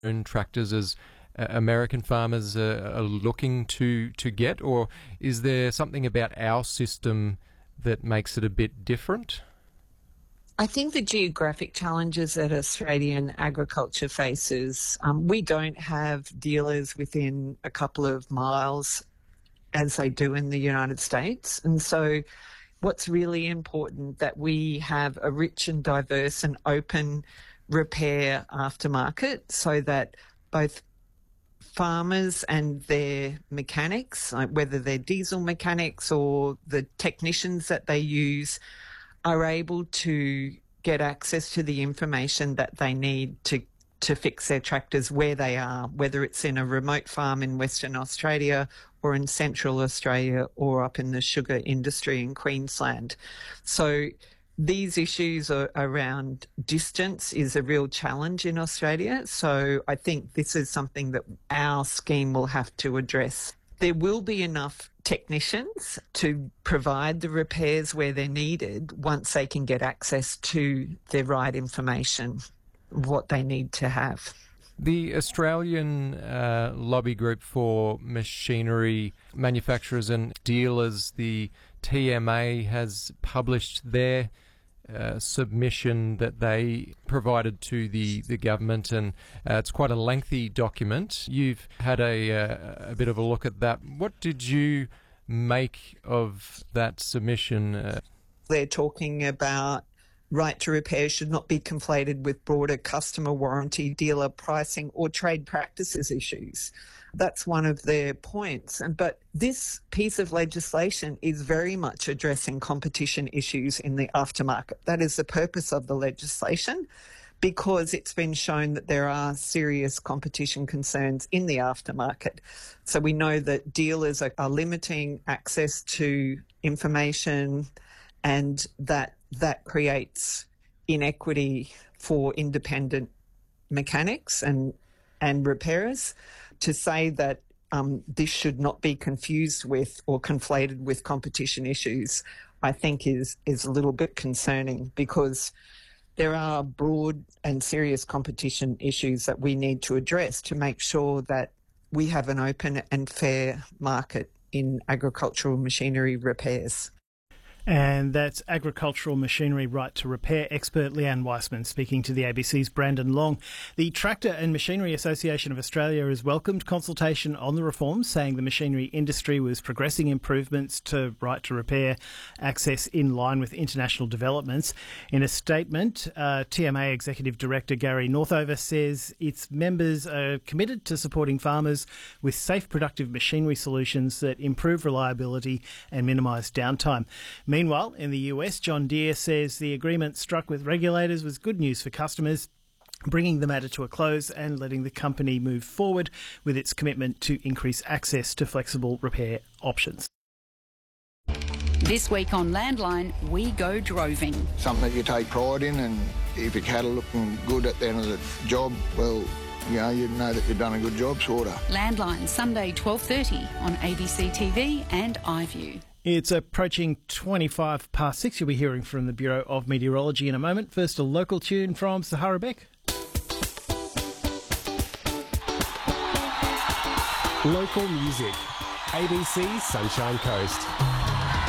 own tractors as American farmers are looking to get, or is there something about our system that makes it a bit different? I think the geographic challenges that Australian agriculture faces, we don't have dealers within a couple of miles as they do in the United States. And so what's really important that we have a rich and diverse and open repair aftermarket so that both farmers and their mechanics, like whether they're diesel mechanics or the technicians that they use, are able to get access to the information that they need to fix their tractors where they are, whether it's in a remote farm in Western Australia or in Central Australia or up in the sugar industry in Queensland. So these issues around distance is a real challenge in Australia. So I think this is something that our scheme will have to address. There will be enough technicians to provide the repairs where they're needed once they can get access to the right information, what they need to have. The Australian lobby group for machinery manufacturers and dealers, the TMA, has published their submission that they provided to the government, and it's quite a lengthy document. You've had a bit of a look at that. What did you make of that submission? They're talking about right to repair should not be conflated with broader customer warranty, dealer pricing or trade practices issues. That's one of their points. But this piece of legislation is very much addressing competition issues in the aftermarket. That is the purpose of the legislation, because it's been shown that there are serious competition concerns in the aftermarket. So we know that dealers are limiting access to information, and that creates inequity for independent mechanics and repairers. To say that this should not be confused with or conflated with competition issues, I think is a little bit concerning, because there are broad and serious competition issues that we need to address to make sure that we have an open and fair market in agricultural machinery repairs. And that's agricultural machinery right to repair expert Leanne Weissman speaking to the ABC's Brandon Long. The Tractor and Machinery Association of Australia has welcomed consultation on the reforms, saying the machinery industry was progressing improvements to right to repair access in line with international developments. In a statement, TMA Executive Director Gary Northover says its members are committed to supporting farmers with safe, productive machinery solutions that improve reliability and minimise downtime. Meanwhile, in the US, John Deere says the agreement struck with regulators was good news for customers, bringing the matter to a close and letting the company move forward with its commitment to increase access to flexible repair options. This week on Landline, we go droving. Something that you take pride in, and if your cattle looking good at the end of the job, well, you know that you've done a good job, sort of. Landline, Sunday 12:30 on ABC TV and iView. It's approaching 25 past 6. You'll be hearing from the Bureau of Meteorology in a moment. First, a local tune from Sahara Beck. Local music. ABC Sunshine Coast.